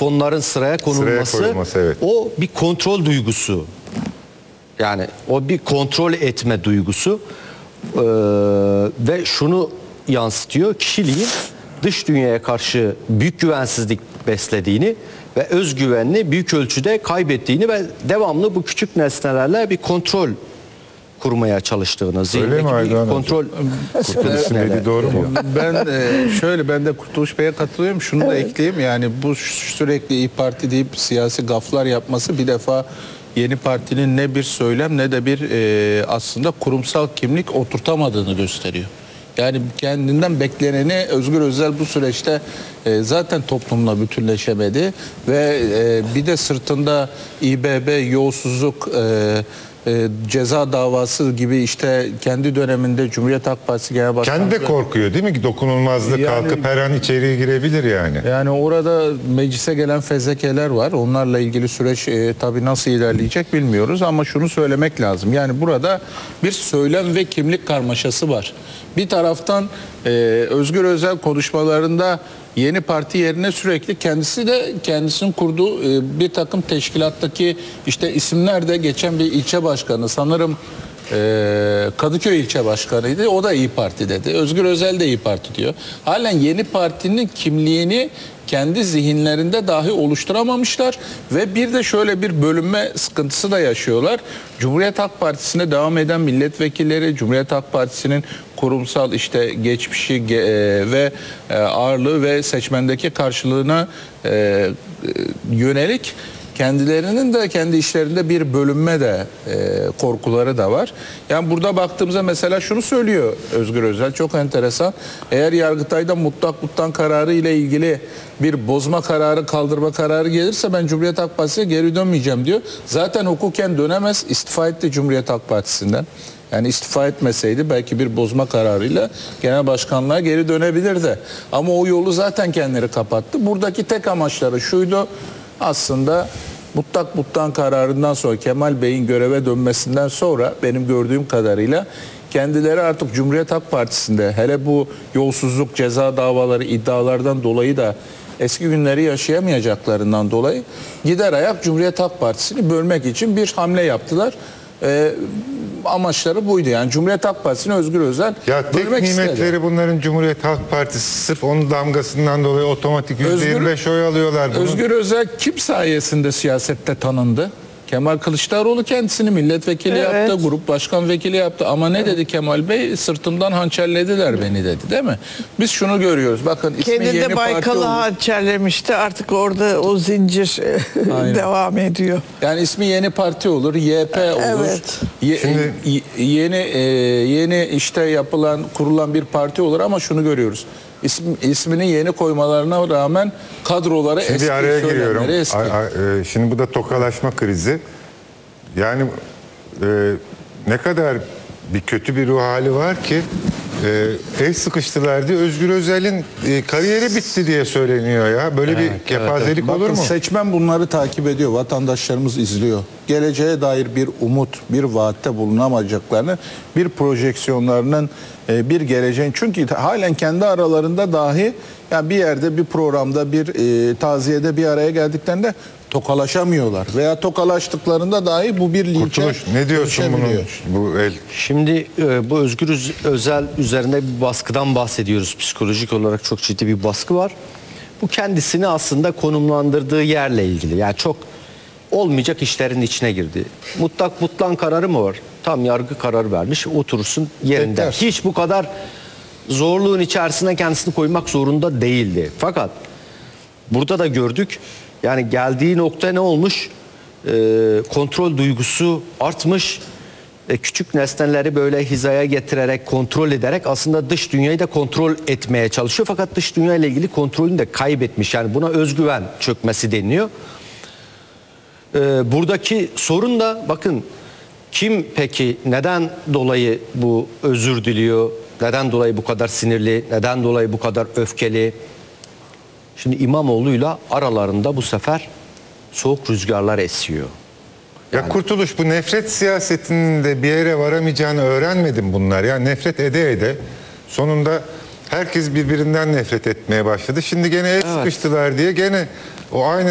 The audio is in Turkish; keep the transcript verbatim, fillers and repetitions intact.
fonların sıraya konulması, sıraya koyulması, evet. O bir kontrol duygusu. Yani o bir kontrol etme duygusu ee, ve şunu yansıtıyor: kişiliğin dış dünyaya karşı büyük güvensizlik beslediğini ve özgüvenini büyük ölçüde kaybettiğini ve devamlı bu küçük nesnelerle bir kontrol kurmaya çalıştığını, zihnindeki bir kontrol sıkıntısına doğru mu? Ben e, şöyle ben de Kurtuluş Bey'e katılıyorum. Şunu da ekleyeyim. Yani bu sürekli İYİ Parti deyip siyasi gaflar yapması bir defa yeni partinin ne bir söylem ne de bir e, aslında kurumsal kimlik oturtamadığını gösteriyor. Yani kendinden bekleneni Özgür Özel bu süreçte e, zaten toplumla bütünleşemedi ve e, bir de sırtında İBB, yolsuzluk, e, e, ceza davası gibi işte kendi döneminde Cumhuriyet Halk Partisi Genel Başkanı... Kendi de korkuyor değil mi ki dokunulmazlık Yani- kalkıp her an içeriye girebilir yani. Yani orada meclise gelen fezlekeler var. Onlarla ilgili süreç e, tabii nasıl ilerleyecek bilmiyoruz ama şunu söylemek lazım. Yani burada bir söylem ve kimlik karmaşası var. Bir taraftan e, Özgür Özel konuşmalarında yeni parti yerine sürekli kendisi de kendisinin kurduğu e, bir takım teşkilattaki işte isimler de geçen bir ilçe başkanı sanırım Ee, Kadıköy ilçe başkanıydı. O da İYİ Parti dedi. Özgür Özel de İYİ Parti diyor. Halen yeni partinin kimliğini kendi zihinlerinde dahi oluşturamamışlar ve bir de şöyle bir bölünme sıkıntısı da yaşıyorlar. Cumhuriyet Halk Partisi'ne devam eden milletvekilleri, Cumhuriyet Halk Partisi'nin kurumsal işte geçmişi e, ve e, ağırlığı ve seçmendeki karşılığına e, yönelik kendilerinin de kendi işlerinde bir bölünme de e, korkuları da var. Yani burada baktığımızda mesela şunu söylüyor Özgür Özel, çok enteresan. Eğer Yargıtay'da mutlak mutlak kararı ile ilgili bir bozma kararı, kaldırma kararı gelirse ben Cumhuriyet Halk Partisi'ne geri dönmeyeceğim diyor. Zaten hukuken dönemez, istifa etti Cumhuriyet Halk Partisi'nden. Yani istifa etmeseydi belki bir bozma kararıyla genel başkanlığa geri dönebilirdi. Ama o yolu zaten kendileri kapattı. Buradaki tek amaçları şuydu: aslında mutlak mutlak kararından sonra, Kemal Bey'in göreve dönmesinden sonra benim gördüğüm kadarıyla kendileri artık Cumhuriyet Halk Partisi'nde, hele bu yolsuzluk, ceza davaları, iddialardan dolayı da eski günleri yaşayamayacaklarından dolayı gider ayak Cumhuriyet Halk Partisi'ni bölmek için bir hamle yaptılar. Ee, amaçları buydu. Yani Cumhuriyet Halk Partisi'ni Özgür Özel Ya tek bölmek nimetleri istedi. bunların Cumhuriyet Halk Partisi, sırf onun damgasından dolayı otomatik yüzde yirmi beş oy alıyorlar. Bunun... Özgür Özel kim sayesinde siyasette tanındı? Kemal Kılıçdaroğlu kendisini milletvekili Evet. yaptı, grup başkan vekili yaptı. Ama ne dedi Kemal Bey? Sırtımdan hançerlediler beni dedi, değil mi? Biz şunu görüyoruz. Bakın ismi Kendi yeni de parti Baykal'ı oldu. hançerlemişti. Artık orada o zincir Aynen. devam ediyor. Yani ismi yeni parti olur, Y P olur. Evet. Ye- Şimdi- y- yeni e, yeni işte yapılan, kurulan bir parti olur ama şunu görüyoruz. İsm, ismini yeni koymalarına rağmen kadroları Şimdi eski, bir araya giriyorum. söylemleri eski. A- a- e, Şimdi bu da tokalaşma krizi. Yani e, ne kadar bir kötü bir ruh hali var ki e, el sıkıştılar diye Özgür Özel'in e, kariyeri bitti diye söyleniyor ya. Böyle bir kepazelik olur Bakın mu? seçmen bunları takip ediyor. Vatandaşlarımız izliyor. Geleceğe dair bir umut, bir vaatte bulunamayacaklarını, bir projeksiyonlarının, e, bir geleceğin. Çünkü halen kendi aralarında dahi yani bir yerde, bir programda, bir e, taziyede bir araya geldiklerinde tokalaşamıyorlar. Veya tokalaştıklarında dahi bu bir linçe Kurtuluş, ne diyorsun bunun, dönüşebiliyor. bu el? Şimdi e, bu Özgür Öz- Özel üzerinde bir baskıdan bahsediyoruz. Psikolojik olarak çok ciddi bir baskı var. Bu kendisini aslında konumlandırdığı yerle ilgili. Yani çok olmayacak işlerin içine girdi. Mutlak mutlak kararı mı var? Tam yargı kararı vermiş. Oturursun yerinde. Bekler. Hiç bu kadar zorluğun içerisine kendisini koymak zorunda değildi. Fakat burada da gördük. Yani geldiği nokta ne olmuş? Ee, kontrol duygusu artmış. Ee, küçük nesneleri böyle hizaya getirerek, kontrol ederek aslında dış dünyayı da kontrol etmeye çalışıyor. Fakat dış dünya ile ilgili kontrolünü de kaybetmiş. Yani buna özgüven çökmesi deniliyor. Ee, buradaki sorun da bakın, kim peki neden dolayı bu özür diliyor? Neden dolayı bu kadar sinirli? Neden dolayı bu kadar öfkeli? Şimdi İmamoğlu'yla aralarında bu sefer soğuk rüzgarlar esiyor. Ya Kurtuluş, bu nefret siyasetinin de bir yere varamayacağını öğrenmedim bunlar. Ya nefret ede ede sonunda herkes birbirinden nefret etmeye başladı. Şimdi gene el sıkıştılar diye gene o aynı